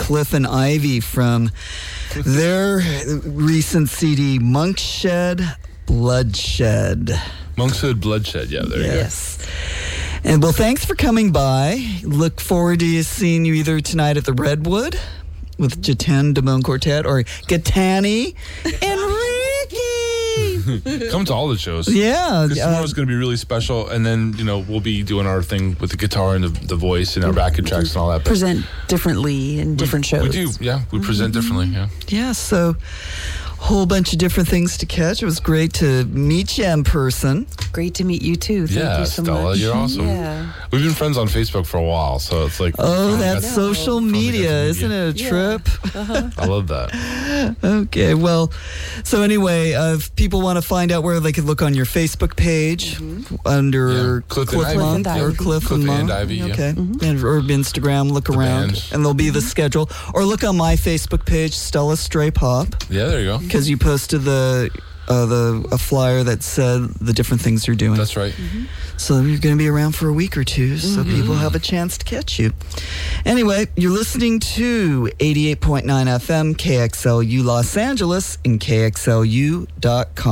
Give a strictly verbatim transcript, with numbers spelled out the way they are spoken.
Cliff and Ivy from their recent C D, Monkshed Bloodshed. Monkshed Bloodshed, yeah, there you go. Yes. And well, thanks for coming by. Look forward to seeing you either tonight at the Redwood with Jatan Damone Quartet or Gatani and Ricky. Come to all the shows. Yeah. Because tomorrow's uh, going to be really special. And then, you know, we'll be doing our thing with the guitar and the, the voice and our backing tracks and all that. Present differently in different we, shows. We do, yeah. We present mm-hmm. differently, yeah. Yeah, so whole bunch of different things to catch. It was great to meet you in person. Great to meet you too. Thank yeah, you so Stella, much. You're awesome. Yeah. We've been friends on Facebook for a while, so it's like oh, that social media, isn't it a yeah. trip? Uh-huh. I love that. Okay, well, so anyway, uh, if people want to find out where they could look on your Facebook page mm-hmm. under yeah. Cliff, Cliff and Monk Ivy. or Cliff, Cliff and, and Ivy. Okay, yeah. mm-hmm. and or Instagram, look the around, band. and there'll be the schedule. Or look on my Facebook page, Stella Stray Pop. Yeah, there you go. Because you posted the. Uh, the a flyer that said the different things you're doing. That's right. Mm-hmm. So you're going to be around for a week or two, so mm-hmm. people have a chance to catch you. Anyway, you're listening to eighty-eight point nine F M K X L U Los Angeles and K X L U dot com.